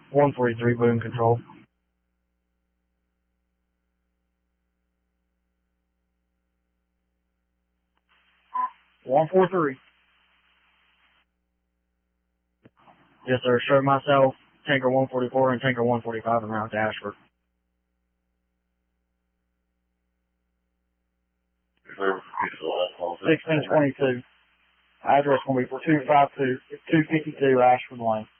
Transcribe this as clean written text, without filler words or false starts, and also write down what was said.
143 Boone Control. Yes, sir. Show myself, Tanker 144 and Tanker 145 en route to Ashford. 1622. Address going to be 252 Ashford Lane.